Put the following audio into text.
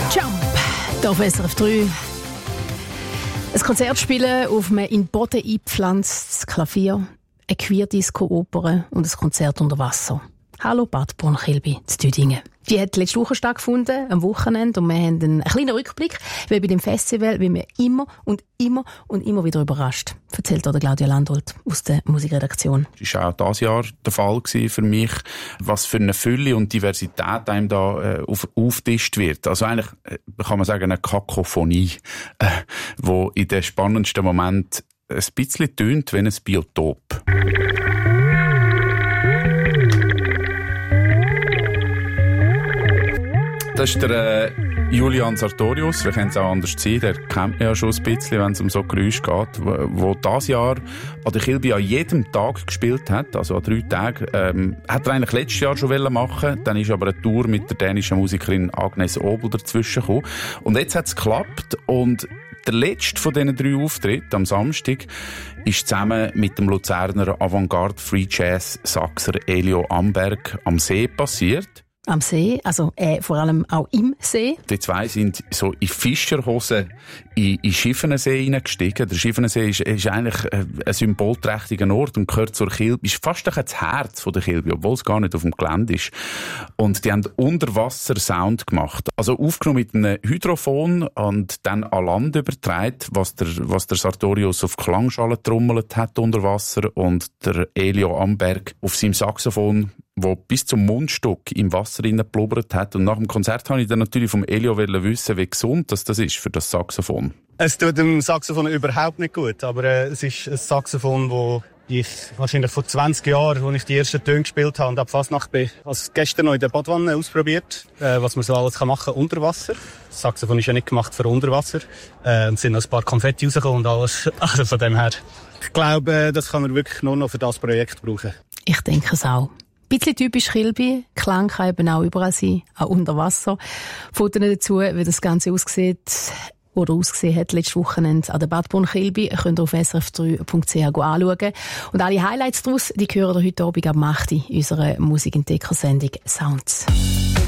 Jump, hier auf SRF 3. Ein Konzert spielen auf einem in den Boden eingepflanztes Klavier, eine Queerdisco-Oper und ein Konzert unter Wasser. Hallo Bad Born-Kilby zu Düdingen. Die hat letzte Woche stattgefunden, am Wochenende, und wir haben einen kleinen Rückblick, weil bei dem Festival wie wir immer wieder überrascht. Erzählt der Claudia Landolt aus der Musikredaktion. Das war auch dieses Jahr der Fall für mich, was für eine Fülle und Diversität einem da aufgetischt wird. Also eigentlich kann man sagen, eine Kakophonie, wo in den spannendsten Momenten ein bisschen tönt wie ein Biotop. Das ist der Julian Sartorius, wir können es auch anders sein, der kennt man ja schon ein bisschen, wenn es um so Geräusche geht, wo dieses Jahr an der Kilby an jedem Tag gespielt hat, also an 3 Tagen. Hat er eigentlich letztes Jahr schon machen, dann ist aber eine Tour mit der dänischen Musikerin Agnes Obel dazwischen gekommen. Und jetzt hat es geklappt und der letzte von diesen 3 Auftritten am Samstag ist zusammen mit dem Luzerner Avantgarde Free Jazz Saxer Elio Amberg am See passiert. Am See, also vor allem auch im See. Die 2 sind so in Fischerhosen in Schiffenensee hineingestiegen. Der Schiffenensee ist eigentlich ein symbolträchtiger Ort und gehört zur Kilby. Ist fast das Herz der Kilby, obwohl es gar nicht auf dem Gelände ist. Und die haben Unterwasser-Sound gemacht. Also aufgenommen mit einem Hydrophon und dann an Land übertragen, was der Sartorius auf Klangschalen trommelt hat unter Wasser und der Elio Amberg auf seinem Saxophon, wo bis zum Mundstück im Wasser blubbert hat. Und nach dem Konzert wollte ich dann natürlich vom Elio wissen, wie gesund das ist für das Saxophon. Es tut dem Saxophon überhaupt nicht gut, aber es ist ein Saxophon, wo ich wahrscheinlich vor 20 Jahren, als ich die ersten Töne gespielt habe und ab Fasnacht bin, also gestern noch in der Badwanne ausprobiert, was man so alles machen kann unter Wasser. Das Saxophon ist ja nicht gemacht für Unterwasser. Es sind noch ein paar Konfetti rausgekommen und alles. Also von dem her, ich glaube, das kann man wirklich nur noch für das Projekt brauchen. Ich denke es auch. Ein bisschen typisch Kilby. Klang kann eben auch überall sein, auch unter Wasser. Fotos dazu, wie das Ganze aussieht oder ausgesehen hat letztes Wochenende an der Bad Born-Kilby, könnt ihr auf srf3.ch anschauen. Und alle Highlights daraus, die hören ihr heute Abend ab 8 Uhr in unserer Musikentdecker-Sendung Sounds.